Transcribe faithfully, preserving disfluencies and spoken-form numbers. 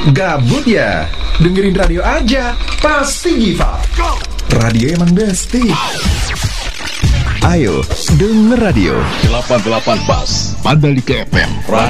Gabut ya? Dengerin radio aja, pasti Giva. Radio emang besti. Ayo, denger radio delapan puluh delapan Bas Mandalika F M.